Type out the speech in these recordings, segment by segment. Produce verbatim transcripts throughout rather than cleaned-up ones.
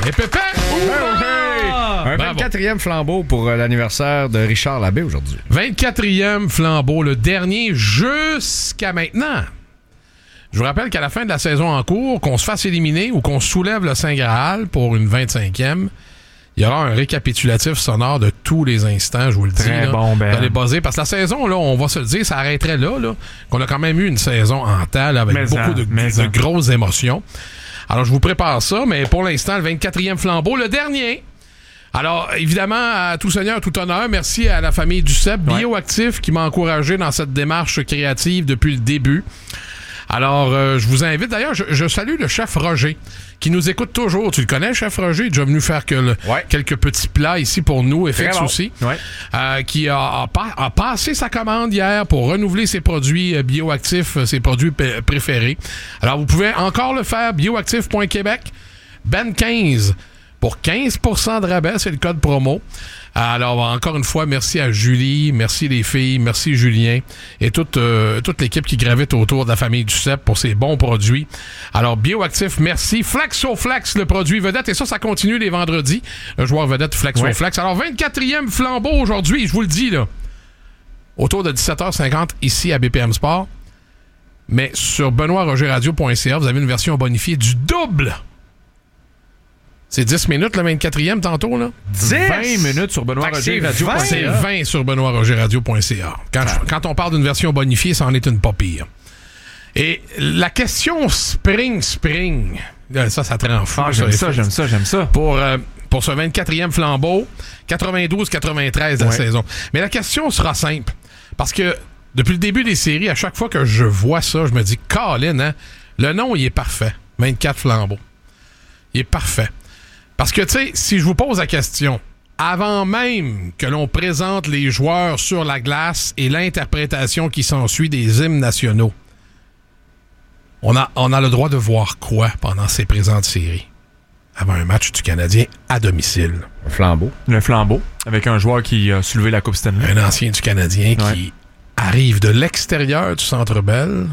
Et Pépé! Un vingt-quatrième flambeau pour euh, l'anniversaire de Richard Labbé aujourd'hui. vingt-quatrième flambeau, le dernier jusqu'à maintenant. Je vous rappelle qu'à la fin de la saison en cours, qu'on se fasse éliminer ou qu'on soulève le Saint Graal pour une vingt-cinquième, il y aura un récapitulatif sonore de tous les instants, je vous le dis. Très là, bon, Ben. Vous allez buzzer. Parce que la saison, là, on va se le dire, ça arrêterait là, là qu'on a quand même eu une saison en temps, là, avec mais beaucoup en, de, de grosses émotions. Alors, je vous prépare ça, mais pour l'instant, le vingt-quatrième flambeau, le dernier. Alors, évidemment, à tout seigneur, tout honneur, merci à la famille Duceppe, ouais. Bioactif, qui m'a encouragé dans cette démarche créative depuis le début. Alors, euh, je vous invite. D'ailleurs, je, je salue le chef Roger, qui nous écoute toujours. Tu le connais, chef Roger? Il est déjà venu faire que le, ouais. quelques petits plats ici pour nous, F X bon. aussi. Ouais. Euh, qui a, a, a passé sa commande hier pour renouveler ses produits bioactifs, ses produits p- préférés. Alors, vous pouvez encore le faire, bioactif point québec, Ben quinze, pour quinze pour cent de rabais, c'est le code promo. Alors, encore une fois, merci à Julie, merci les filles, merci Julien et toute, euh, toute l'équipe qui gravite autour de la famille Duceppe pour ces bons produits. Alors, Bioactif, merci. Flexoflex, le produit vedette. Et ça, ça continue les vendredis. Le joueur vedette Flexoflex. Ouais. Alors, vingt-quatrième flambeau aujourd'hui, je vous le dis, là, autour de dix-sept heures cinquante ici à B P M Sport. Mais sur benoît roger radio point c a, vous avez une version bonifiée du double. C'est dix minutes, le vingt-quatrième, tantôt, là? vingt minutes sur benoît roger radio point c a. C'est vingt sur benoît roger radio point c a. Quand, ah. je, quand on parle d'une version bonifiée, ça en est une pas pire. Et la question Spring Spring, ça, ça te rend fou. Ah, j'aime ça, j'aime ça, j'aime ça. Pour, euh, pour ce vingt-quatrième flambeau, quatre-vingt-douze quatre-vingt-treize de la ouais. saison. Mais la question sera simple. Parce que depuis le début des séries, à chaque fois que je vois ça, je me dis, Colin, hein, le nom, il est parfait. vingt-quatre flambeaux. Il est parfait. Parce que, tu sais, si je vous pose la question, avant même que l'on présente les joueurs sur la glace et l'interprétation qui s'ensuit des hymnes nationaux, on a, on a le droit de voir quoi pendant ces présentes séries? Avant un match du Canadien à domicile. Le flambeau. Le flambeau, avec un joueur qui a soulevé la Coupe Stanley. Un ancien du Canadien ouais. qui arrive de l'extérieur du Centre Bell,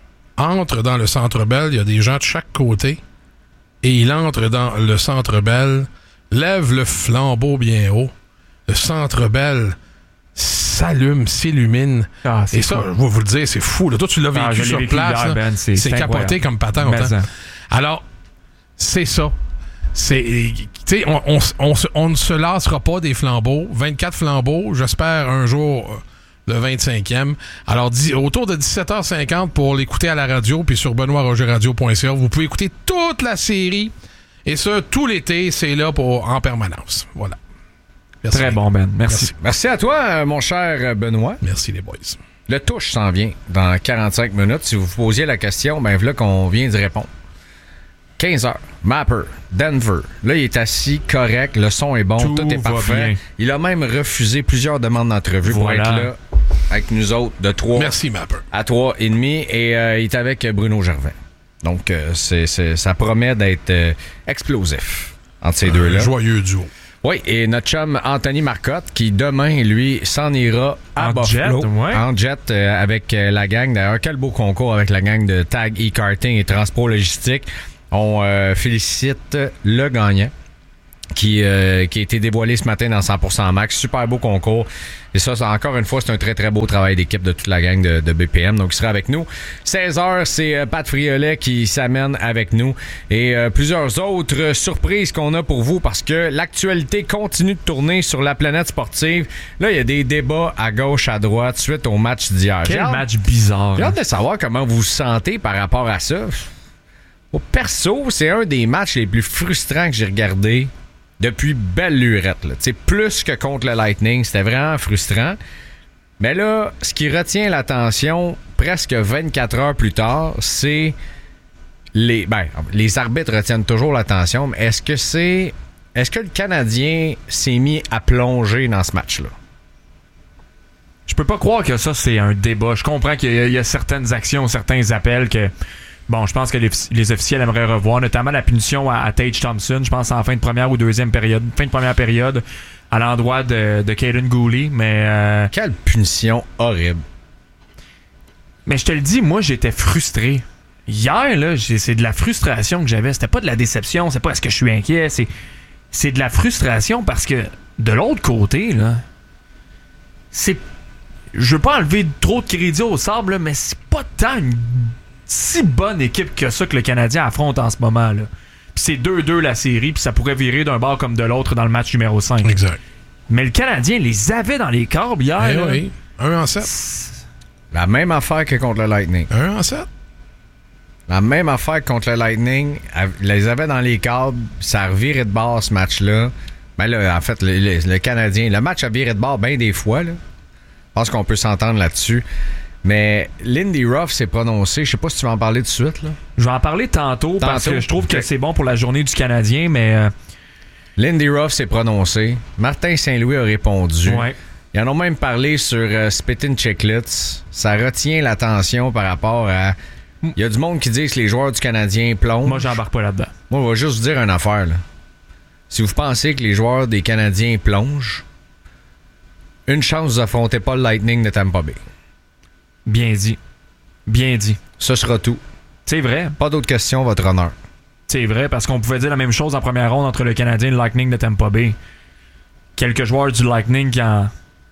entre dans le Centre Bell, il y a des gens de chaque côté, et il entre dans le Centre Bell, lève le flambeau bien haut. Le Centre Bell s'allume, s'illumine. Ah, et ça, cool. je vais vous le dire, c'est fou. Là. Toi, tu l'as vécu ah, sur vécu place. Hier, ben, c'est, c'est, c'est capoté comme patente. Hein. Alors, c'est ça. C'est, on, on, on, on ne se lassera pas des flambeaux. vingt-quatre flambeaux, j'espère un jour... le vingt-cinquième. Alors, dix, autour de dix-sept heures cinquante pour l'écouter à la radio, puis sur benoît roger radio point c a. Vous pouvez écouter toute la série, et ça, tout l'été, c'est là pour en permanence. Voilà. Merci. Très bon, Ben. Merci. Merci, Merci à toi, mon cher Benoît. Merci, les boys. Le touche s'en vient dans quarante-cinq minutes. Si vous posiez la question, ben voilà qu'on vient d'y répondre. quinze heures, Mapper, Denver. Là, il est assis, correct, le son est bon, tout, tout est parfait. Bien. Il a même refusé plusieurs demandes d'entrevue voilà. pour être là avec nous autres de trois Merci, Mapper. à trois et demi. Et euh, il est avec Bruno Gervais. Donc, euh, c'est, c'est, ça promet d'être euh, explosif entre ces Un deux-là. Joyeux duo. Oui, et notre chum Anthony Marcotte, qui demain, lui, s'en ira à en Buffalo. Jet, ouais. En jet euh, avec euh, la gang. D'ailleurs, quel beau concours avec la gang de Tag e-Karting et Transport Logistique. On euh, félicite le gagnant qui, euh, qui a été dévoilé ce matin dans cent pour cent Max. Super beau concours. Et ça, ça, encore une fois, c'est un très, très beau travail d'équipe de toute la gang de, de B P M. Donc, il sera avec nous. seize heures, c'est euh, Pat Friolet qui s'amène avec nous. Et euh, plusieurs autres surprises qu'on a pour vous parce que l'actualité continue de tourner sur la planète sportive. Là, il y a des débats à gauche, à droite, suite au match d'hier. Quel hâte, match bizarre. J'ai hâte de savoir comment vous vous sentez par rapport à ça. Au perso, c'est un des matchs les plus frustrants que j'ai regardé depuis belle lurette. Là. Plus que contre le Lightning, c'était vraiment frustrant. Mais là, ce qui retient l'attention presque vingt-quatre heures plus tard, c'est les... Ben, les arbitres retiennent toujours l'attention, mais est-ce que c'est... Est-ce que le Canadien s'est mis à plonger dans ce match-là? Je peux pas croire que ça, c'est un débat. Je comprends qu'il y a, il y a certaines actions, certains appels que... Bon, je pense que les, les officiels aimeraient revoir, notamment la punition à, à Tage Thompson, je pense en fin de première ou deuxième période, fin de première période, à l'endroit de, de Caden Gooley, mais... Euh, Quelle punition horrible. Mais je te le dis, moi, j'étais frustré. hier, là, j'ai, c'est de la frustration que j'avais. C'était pas de la déception, c'est pas est-ce que je suis inquiet, c'est, c'est de la frustration parce que de l'autre côté, là, c'est. Je veux pas enlever trop de crédit au sable, là, mais c'est pas tant une si bonne équipe que ça que le Canadien affronte en ce moment, là. Puis c'est deux deux la série, puis ça pourrait virer d'un bord comme de l'autre dans le match numéro cinq. Exact. Mais le Canadien les avait dans les câbles hier. Eh là. oui. Un en sept. C'est la même affaire que contre le Lightning. Un en sept. La même affaire que contre le Lightning. Ils les avaient dans les câbles. Ça a reviré de bord ce match-là. Ben là, en fait, le, le, le Canadien, le match a viré de bord bien des fois, là. Je pense qu'on peut s'entendre là-dessus. Mais Lindy Ruff s'est prononcé. Je sais pas si tu vas en parler tout de suite, là. Je vais en parler tantôt, tantôt parce que je trouve okay. que c'est bon pour la journée du Canadien, mais... Euh... Lindy Ruff s'est prononcé. Martin Saint-Louis a répondu. Ouais. Ils en ont même parlé sur euh, Spittin' Chicklets. Ça retient l'attention par rapport à... Il y a du monde qui dit que les joueurs du Canadien plongent. Moi, j'embarque pas là-dedans. Moi, je vais juste vous dire une affaire, là. Si vous pensez que les joueurs des Canadiens plongent, une chance, vous affrontez pas le Lightning de Tampa Bay. Bien dit. Bien dit. Ce sera tout. C'est vrai. Pas d'autres questions, votre honneur. C'est vrai, parce qu'on pouvait dire la même chose en première ronde entre le Canadien et le Lightning de Tampa Bay. Quelques joueurs du Lightning qui en,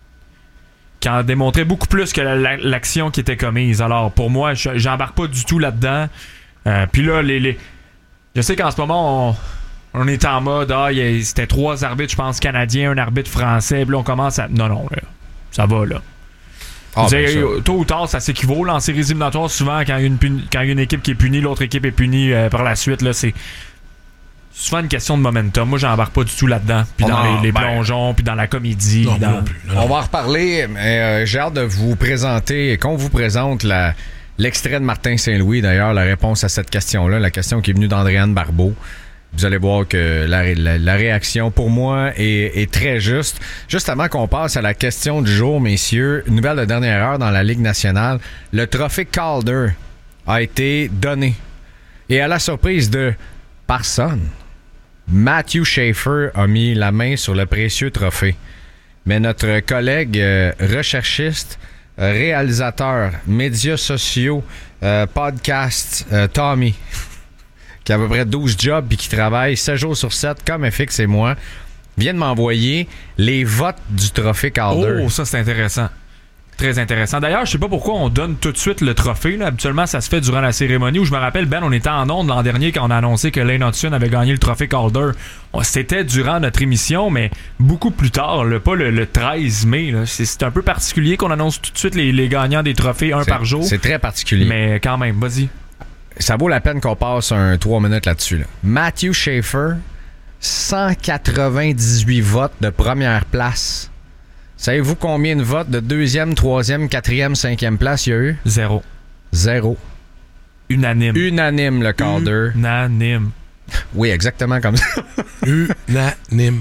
qui en démontraient beaucoup plus que la, la, l'action qui était commise. Alors, pour moi, je, j'embarque pas du tout là-dedans. Euh, Puis là, les, les... je sais qu'en ce moment, on... On est en mode, ah, y a, c'était trois arbitres, je pense, canadiens, un arbitre français. Puis là, on commence à. Non, non, là, ça va, là. Ah, ben ça. Tôt ou tard, ça s'équivaut. Là, en séries éliminatoires, souvent, quand il y a une, puni- quand il y a une équipe qui est punie, l'autre équipe est punie euh, par la suite. Là, c'est souvent une question de momentum. Moi, j'embarque pas du tout là-dedans. Puis dans non, les, les ben... plongeons, puis dans la comédie. Non, dans... non plus, non, non. On va en reparler, mais euh, j'ai hâte de vous présenter, qu'on vous présente la, l'extrait de Martin Saint-Louis, d'ailleurs, la réponse à cette question-là, la question qui est venue d'Andréane Barbeau. Vous allez voir que la, la, la réaction, pour moi, est, est très juste. Juste avant qu'on passe à la question du jour, messieurs, une nouvelle de dernière heure dans la Ligue nationale, le trophée Calder a été donné. Et à la surprise de personne, Matthew Schaefer a mis la main sur le précieux trophée. Mais notre collègue euh, recherchiste, réalisateur, médias sociaux, euh, podcast, euh, Tommy... qui a à peu près douze jobs et qui travaille sept jours sur sept, comme F X et moi, vient de m'envoyer les votes du trophée Calder. Oh, ça, c'est intéressant. Très intéressant. D'ailleurs, je sais pas pourquoi on donne tout de suite le trophée. Là. Habituellement, ça se fait durant la cérémonie où je me rappelle, Ben, on était en ondes l'an dernier quand on a annoncé que Lane Hutson avait gagné le trophée Calder. C'était durant notre émission, mais beaucoup plus tard, là, pas le, le treize mai. Là. C'est, c'est un peu particulier qu'on annonce tout de suite les, les gagnants des trophées, un c'est, par jour. C'est très particulier. Mais quand même, vas-y. Ça vaut la peine qu'on passe un trois minutes là-dessus. Là. Matthew Schaefer, cent quatre-vingt-dix-huit votes de première place. Savez-vous combien de votes de deuxième, troisième, quatrième, cinquième place il y a eu? Zéro. Zéro. Unanime. Unanime, le Calder. Unanime. Oui, exactement comme ça. Unanime.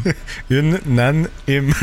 Unanime.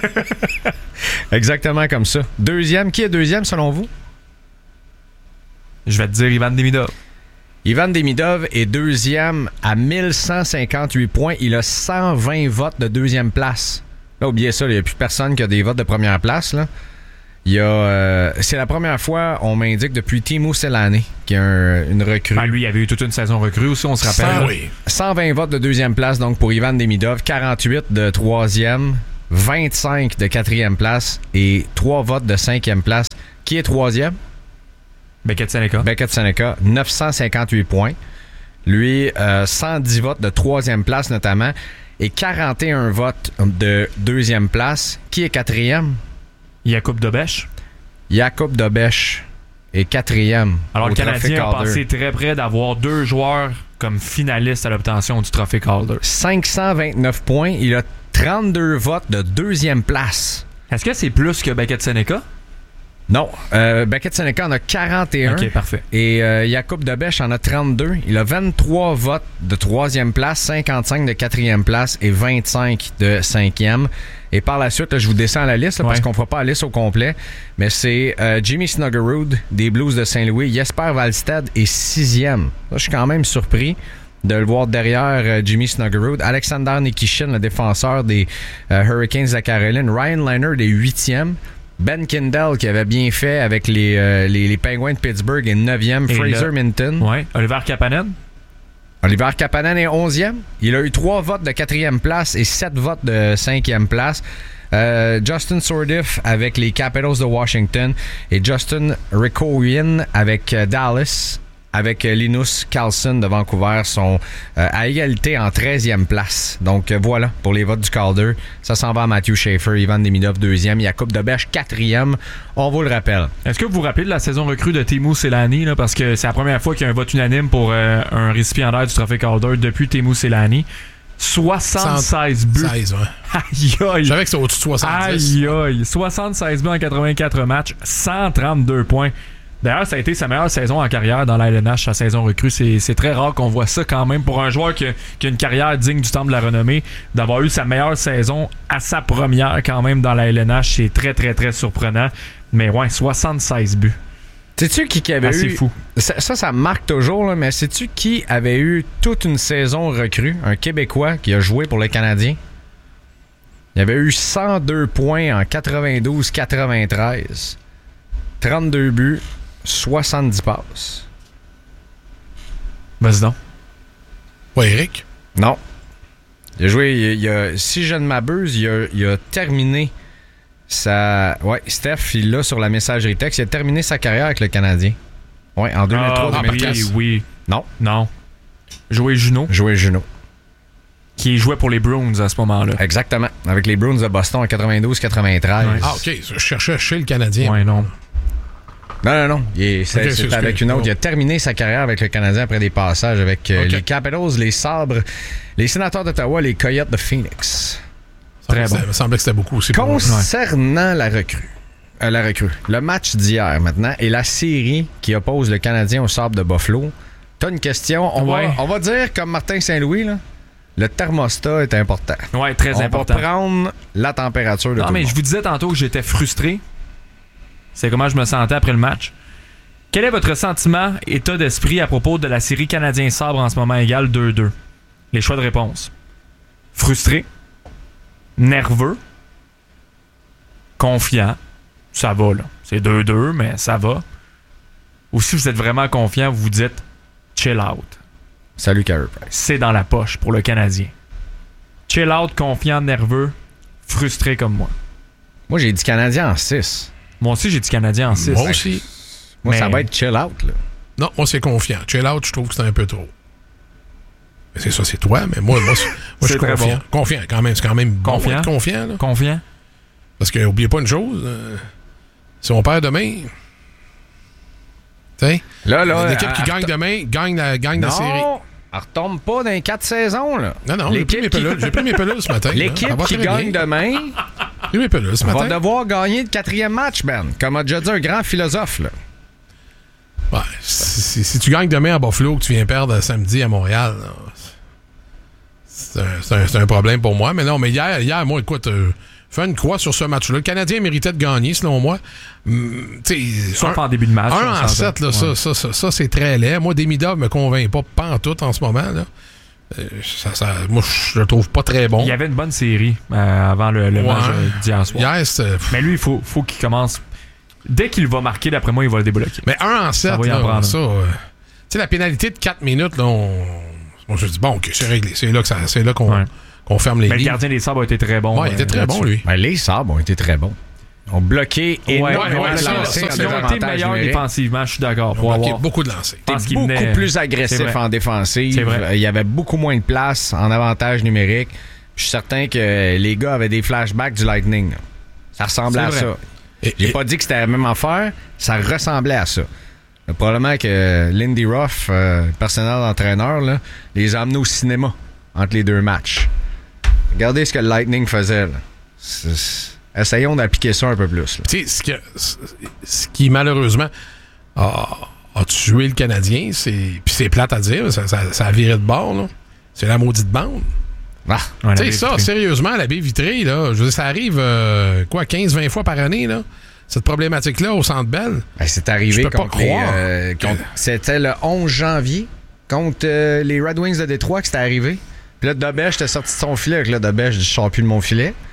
Exactement comme ça. Deuxième, qui est deuxième selon vous? Je vais te dire Ivan Demidov. Ivan Demidov est deuxième à mille cent cinquante-huit points. Il a cent vingt votes de deuxième place. Là, oubliez ça, il n'y a plus personne qui a des votes de première place. Là. Il y a, euh, c'est la première fois, on m'indique, depuis Timo Selänne, qui est un, une recrue. Ben, lui, il avait eu toute une saison recrue aussi, on se rappelle. cent, oui. cent vingt votes de deuxième place, donc pour Ivan Demidov, quarante-huit de troisième, vingt-cinq de quatrième place et trois votes de cinquième place. Qui est troisième? Beckett Seneca. Beckett Seneca, neuf cent cinquante-huit points. Lui, euh, cent dix votes de troisième place notamment et quarante et un votes de deuxième place. Qui est quatrième? Jakub Dobeš. Jakub Dobeš est quatrième. Alors, le Canadien a passé très près d'avoir deux joueurs comme finalistes à l'obtention du trophée Calder. cinq cent vingt-neuf points. Il a trente-deux votes de deuxième place. Est-ce que c'est plus que Beckett Seneca? Non. Euh, Beckett Seneca en a quarante et un. OK, parfait. Et euh, Jakub Dobeš en a trente-deux. Il a vingt-trois votes de troisième place, cinquante-cinq de quatrième place et vingt-cinq de cinquième. Et par la suite, là, je vous descends la liste là, ouais. parce qu'on ne fera pas la liste au complet. Mais c'est euh, Jimmy Snuggerud des Blues de Saint-Louis. Jesper Wallstedt est sixième. Là, je suis quand même surpris de le voir derrière euh, Jimmy Snuggerud. Alexander Nikishin, le défenseur des euh, Hurricanes de la Caroline. Ryan Leonard est huitième. Ben Kindle, qui avait bien fait avec les, euh, les, les Penguins de Pittsburgh, est neuvième. Et Fraser le... Minton. Ouais. Oliver Kapanen. Oliver Kapanen est onzième. Il a eu trois votes de quatrième place et sept votes de cinquième place. Euh, Justin Sourdif avec les Capitals de Washington et Justin Rikoyen avec euh, Dallas, avec euh, Linus Karlsson de Vancouver sont euh, à égalité en treizième place. Donc euh, voilà pour les votes du Calder. Ça s'en va à Matthew Schaefer, Ivan Demidov deuxième, Jakub Dobeš quatrième. On vous le rappelle. Est-ce que vous vous rappelez de la saison recrue de Teemu Selanne, là, parce que c'est la première fois qu'il y a un vote unanime pour euh, un récipiendaire du trophée Calder depuis Teemu Selanne. soixante-seize buts. seize, ouais. Aïe aïe. Je savais que c'était au-dessus de soixante-dix. Aïe aïe. soixante-seize buts en quatre-vingt-quatre matchs, cent trente-deux points. D'ailleurs, ça a été sa meilleure saison en carrière dans la L N H, sa saison recrue. C'est, c'est très rare qu'on voit ça quand même pour un joueur qui a, qui a une carrière digne du temple de la renommée. D'avoir eu sa meilleure saison à sa première quand même dans la L N H, c'est très très très surprenant. Mais ouais, soixante-seize buts. Sais-tu qui, qui avait ah, c'est eu... fou. Ça, ça, ça me marque toujours, là, mais sais-tu qui avait eu toute une saison recrue? Un Québécois qui a joué pour les Canadiens. Il avait eu cent deux points en quatre-vingt-douze quatre-vingt-treize. trente-deux buts, soixante-dix passes. Vas-y donc. Ouais, Eric? Non. Il a joué... Il, il a, si je ne m'abuse, il a, il a terminé... Ça... Ouais, Steph, il l'a sur la messagerie texte. Il a terminé sa carrière avec le Canadien. Ouais, en deux mille trois deux mille quatre. Oui, oui. Non. Non. Joué Juno. Joué Juno. Qui jouait pour les Bruins à ce moment-là. Exactement. Avec les Bruins de Boston en quatre-vingt-douze quatre-vingt-treize. Ah, OK. Je cherchais chez le Canadien. Ouais, non. Non, non, non. Il est, c'est, okay, c'est c'est avec une autre. Il a terminé sa carrière avec le Canadien après des passages avec euh, okay. les Capitals, les Sabres, les Sénateurs d'Ottawa, les Coyotes de Phoenix. Très bon. Il me semblait que c'était beaucoup aussi. Concernant ouais. la recrue, euh, la recrue, le match d'hier maintenant et la série qui oppose le Canadien au Sabres de Buffalo, t'as une question. On, ouais. va, on va dire comme Martin Saint-Louis, là, le thermostat est important. Oui, très on important. On va prendre la température de non, tout mais le monde. Je vous disais tantôt que j'étais frustré. C'est comment je me sentais après le match. Quel est votre sentiment, état d'esprit à propos de la série Canadien-Sabres en ce moment égale deux deux? Les choix de réponse. Frustré. Nerveux, confiant, ça va là. C'est deux deux, mais ça va. Ou si vous êtes vraiment confiant, vous vous dites chill out. Salut Carey Price. C'est dans la poche pour le Canadien. Chill out, confiant, nerveux, frustré comme moi. Moi, j'ai dit Canadien en six. Moi aussi, j'ai dit Canadien en six. Moi aussi. Moi, mais... ça va être chill out, là. Non, moi, c'est confiant. Chill out, je trouve que c'est un peu trop. Mais c'est ça, c'est toi, mais moi, moi, moi je suis confiant. Bon. Confiant, quand même. C'est quand même bon confiant. Être confiant. Là. Confiant. Parce que, n'oubliez pas une chose, euh, si on perd demain, tu sais, là, là, l'équipe à, qui à, gagne demain gagne la, gagne non, la série. Non, elle retombe pas dans les quatre saisons, là. Non, non, j'ai pris, mes pelules, j'ai pris mes pelules ce matin. L'équipe là, qui gagne bien. demain j'ai pris mes pelules ce matin. va devoir gagner le quatrième match, Ben. Comme a déjà dit un grand philosophe, là. Ouais, si, si, si tu gagnes demain à Buffalo, que tu viens perdre samedi à Montréal, là, c'est, un, c'est, un, c'est un problème pour moi. Mais non, mais hier, hier moi, écoute, euh, fais une croix sur ce match-là. Le Canadien méritait de gagner, selon moi. Hum, Sauf en début de match. Un en sept, là, ouais. ça, ça, ça, ça, c'est très laid. Moi, Demidov me convainc pas pantoute en ce moment. Là. Euh, ça, ça, moi, je le trouve pas très bon. Il y avait une bonne série euh, avant le, le ouais. match euh, d'hier soir. Hier, c'était... Mais lui, il faut, faut qu'il commence... Dès qu'il va marquer, d'après moi, il va le débloquer. Mais un en sept, ça, là, ça euh, tu sais, la pénalité de quatre minutes, là, on... Moi, je dis, bon, OK, c'est réglé. C'est là, que ça, c'est là qu'on, ouais. qu'on ferme les lignes. Mais le gardien des Sabres a été très bon. Ouais, il était très euh, bon, lui. Ben, les Sabres ont été très bons. Ils ont bloqué énormément ouais, ouais, de ça, lancers. Ils ont été meilleurs défensivement, je suis d'accord. Ils ont bloqué beaucoup de lancers. Ils beaucoup venait... plus agressif en défensive. Il y avait beaucoup moins de place en avantage numérique. Je suis certain que les gars avaient des flashbacks du Lightning. Là. Ça ressemblait à ça. Et, J'ai et... pas dit que c'était la même affaire. Ça ressemblait à ça. Probablement que Lindy Ruff, euh, personnel d'entraîneur, là, les a amenés au cinéma entre les deux matchs. Regardez ce que le Lightning faisait. Là. C'est, c'est... Essayons d'appliquer ça un peu plus. Tu sais, ce, que, ce qui malheureusement a, a tué le Canadien, c'est, puis c'est plate à dire, ça, ça, ça a viré de bord, là. C'est la maudite bande. Ah, tu sais, ça, vitrée. Sérieusement, la baie vitrée, là, je veux dire, ça arrive euh, quoi, quinze vingt fois par année, là. Cette problématique-là au Centre Bell. Ben, c'est arrivé je peux contre pas les, croire. Euh, contre, que... C'était le onze janvier contre euh, les Red Wings de Détroit que c'était arrivé. Puis là, Dobeš était sorti de son filet avec le Dobeš, je sors plus de mon filet.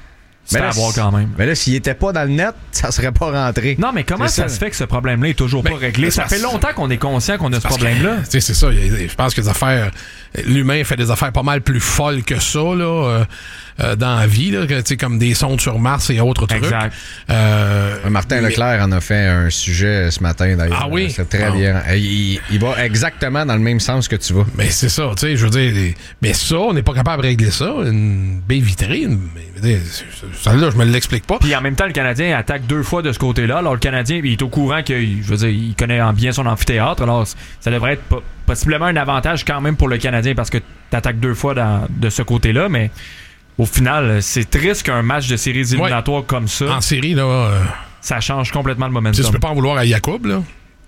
C'est à voir quand même. Mais là, s'il était pas dans le net, ça serait pas rentré. Non, mais comment ça, ça se fait que ce problème-là est toujours ben, pas réglé? Ça fait longtemps qu'on est conscient qu'on a ce problème-là. C'est ça. Je pense que les affaires... L'humain fait des affaires pas mal plus folles que ça, là, euh, euh, dans la vie, là, comme des sondes sur Mars et autres trucs. Exact. Euh, Martin mais... Leclerc en a fait un sujet ce matin, d'ailleurs. Ah oui? C'est très ah. bien. Il, il va exactement dans le même sens que tu vas. Mais c'est ça, tu sais, je veux dire... Mais ça, on n'est pas capable de régler ça. Une baie vitrée, mais, ça, là, je me l'explique pas. Puis en même temps, le Canadien attaque deux fois de ce côté-là. Alors, le Canadien, il est au courant qu'il, je veux dire, il connaît bien son amphithéâtre. Alors, ça devrait être po- possiblement un avantage quand même pour le Canadien parce que tu attaques deux fois dans, de ce côté-là. Mais au final, c'est triste qu'un match de séries éliminatoires ouais. comme ça. En série, là. Euh... Ça change complètement le momentum. Tu peux pas en vouloir à Yacoub, là.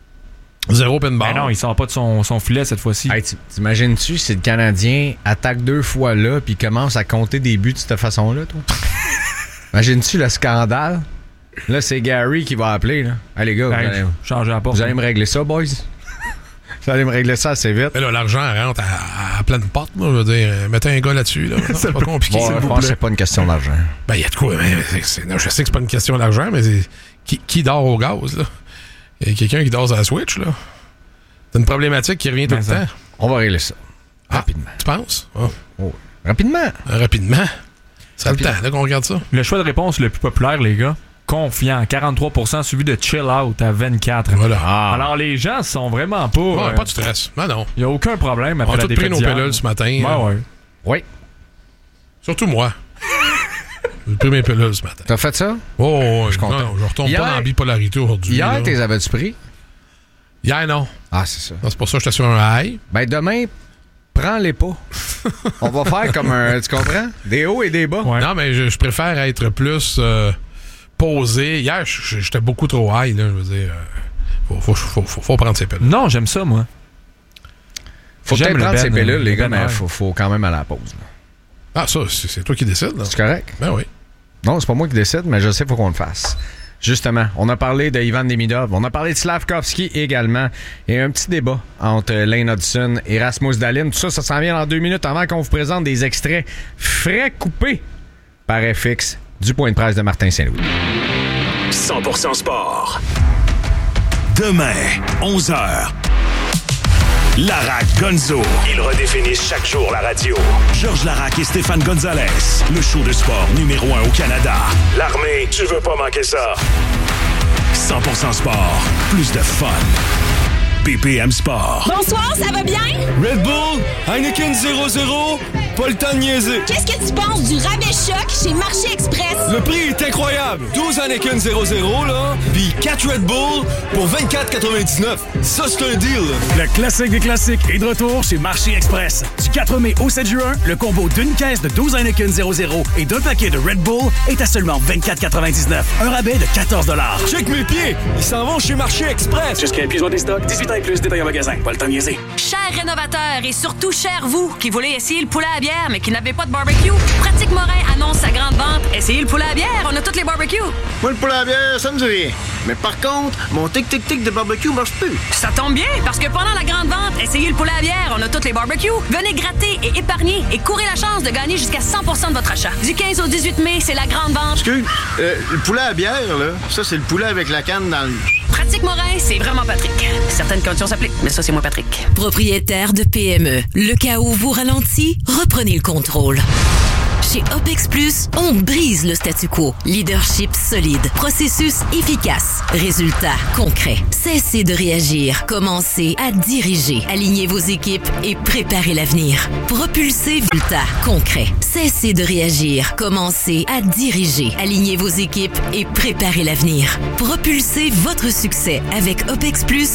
Zéro open bar. Ben non, il sort pas de son, son filet cette fois-ci. Hey, t'imagines-tu si le Canadien attaque deux fois là puis commence à compter des buts de cette façon-là, toi? Imagines-tu le scandale? Là, c'est Gary qui va appeler, là. Allez, les gars, hey, vous, allez, changer la porte, vous allez me régler ça, boys? Vous allez me régler ça assez vite. Mais là, l'argent rentre à, à pleine porte, là. Je veux dire, mettez un gars là-dessus, là. C'est pas compliqué. Bon, je pense que c'est pas une question d'argent. Ben, il y a de quoi. Mais c'est, c'est, non, je sais que c'est pas une question d'argent, mais c'est, qui, qui dort au gaz, là? Il y a quelqu'un qui dort à la Switch, là. C'est une problématique qui revient tout le temps. On va régler ça. Ah, rapidement. Tu penses? Oh. Oh. Rapidement. Rapidement. C'est le temps, là, qu'on regarde ça. Le choix de réponse le plus populaire, les gars, confiant, quarante-trois pour cent, suivi de chill out à vingt-quatre. Voilà. Ah. Alors, les gens sont vraiment pas... Ouais, euh, pas de stress. Non, non. Il n'y a aucun problème après on a la tous pris nos d'hier. pilules ce matin. Ouais, hein. ouais. Oui. Surtout moi. J'ai pris mes pilules ce matin. T'as fait ça? Oh, ouais, je suis content. Non, je retombe hier, pas dans la bipolarité aujourd'hui. Hier, là. t'es avais-tu pris? Hier, non. Ah, c'est ça. Non, c'est pour ça que j'étais sur un high. Ben, demain, prends-les pas. On va faire comme un... Tu comprends? Des hauts et des bas. Ouais. Non, mais je, je préfère être plus euh, posé. Hier, j'étais beaucoup trop high, là. Je veux dire, euh, faut, faut, faut, faut, faut prendre ses pilules. Non, j'aime ça, moi. Faut J'aime peut-être prendre ben, ses pilules, les gars, ben, mais ouais. faut, faut quand même aller à la pause. Là. Ah, ça, c'est, c'est toi qui décides, là. C'est correct? Ben oui. Non, c'est pas moi qui décide, mais je sais qu'il faut qu'on le fasse. Justement, on a parlé de Ivan Demidov, on a parlé de Slavkovski également, et un petit débat entre Lane Hudson et Rasmus Dahlin. Tout ça, ça s'en vient dans deux minutes avant qu'on vous présente des extraits frais coupés par F X du point de presse de Martin Saint-Louis. cent pour cent sport. Demain, onze heures. Larac Gonzo. Ils redéfinissent chaque jour la radio. Georges Larac et Stéphane Gonzalez. Le show de sport numéro un au Canada. L'armée, tu veux pas manquer ça. cent pour cent sport. Plus de fun. B P M Sport. Bonsoir, ça va bien? Red Bull, Heineken zéro zéro, pas le temps de niaiser. Qu'est-ce que tu penses du rabais choc chez Marché Express? Le prix est incroyable. douze Heineken zéro zéro, là, puis quatre Red Bull pour vingt-quatre quatre-vingt-dix-neuf. Ça, c'est un deal. Le classique des classiques est de retour chez Marché Express. Du quatre mai au sept juin, le combo d'une caisse de douze Heineken zéro zéro et d'un paquet de Red Bull est à seulement vingt-quatre quatre-vingt-dix-neuf. Un rabais de quatorze dollars. Check mes pieds, ils s'en vont chez Marché Express. Jusqu'à épuisement des stocks, dix-huit ans et plus, détail en magasin. Pas le temps de niaiser. Chers rénovateurs et surtout chers vous qui voulez essayer le poulet à bière mais qui n'avez pas de barbecue, Pratique Morin annonce sa grande vente. Essayez le poulet à bière, on a toutes les barbecues. Moi, le poulet à bière, ça me dit rien. Mais par contre, mon tic-tic-tic de barbecue marche plus. Ça tombe bien, parce que pendant la grande vente, essayez le poulet à bière, on a toutes les barbecues. Venez gratter et épargner et courez la chance de gagner jusqu'à cent pour cent de votre achat. Du quinze au dix-huit mai, c'est la grande vente. Excuse, euh, le poulet à bière, là, ça, c'est le poulet avec la canne dans le... Pratique Morin, c'est vraiment Patrick. Certaines conditions s'appliquent, mais ça, c'est moi, Patrick. Propriétaire de P M E, le cas où vous ralentit, reprenez le contrôle. Chez OPEX Plus, on brise le statu quo. Leadership solide, processus efficace, résultats concrets. Cessez de réagir, commencez à diriger. Alignez vos équipes et préparez l'avenir. Propulsez résultats concrets. Cessez de réagir, commencez à diriger. Alignez vos équipes et préparez l'avenir. Propulsez votre succès avec OPEX Plus